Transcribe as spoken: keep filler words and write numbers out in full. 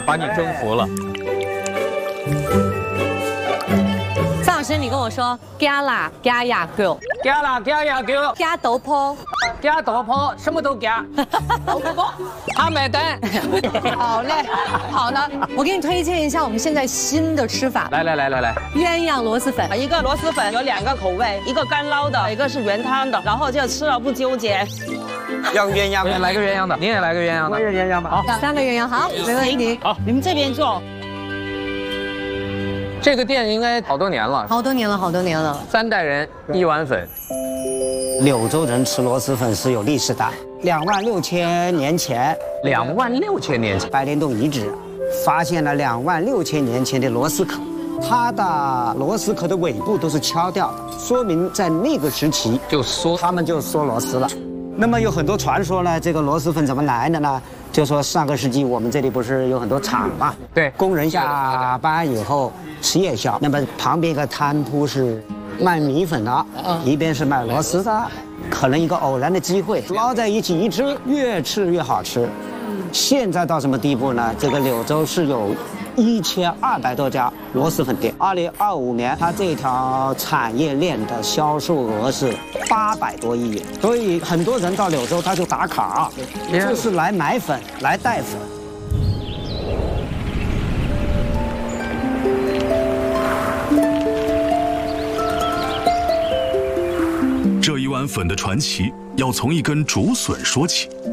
把你征服了。 张老师，你跟我说，加辣加牙狗， 加辣加牙狗， 加豆泡， 加豆泡，什么都加。豆泡，他买单。 好嘞，好的，我给你推荐一下我们现在新的吃法， 来来来来来， 鸳鸯螺蛳粉。 一个螺蛳粉有两个口味，一个干捞的，一个是原汤的，然后就吃了不纠结。 要鸳鸯的， 来个鸳鸯的，您也来个鸳鸯的。 我也鸳鸯吧。 好， 三个鸳鸯，好，没问题。 好， 你们这边做。 这个店应该好多年了， 好多年了，好多年了。 三代人一碗粉。 柳州人吃螺蛳粉是有历史的，两万六千年前， 两万六千年前， 白莲洞遗址发现了两万六千年前的螺丝口，它的螺丝口的尾部都是敲掉的，说明在那个时期就说他们就说螺丝了。那么有很多传说呢，这个螺蛳粉怎么来的呢？就说上个世纪我们这里不是有很多厂嘛， 对， 工人下班以后吃夜宵，那么旁边一个摊铺是卖米粉的，一边是卖螺丝的，可能一个偶然的机会捞在一起一吃，越吃越好吃。现在到什么地步呢？这个柳州是有一千二百多家螺蛳粉店。二零二五年，它这条产业链的销售额是八百多亿元，所以很多人到柳州他就打卡，就是来买粉，来带粉。 这一碗粉的传奇要从一根竹笋说起。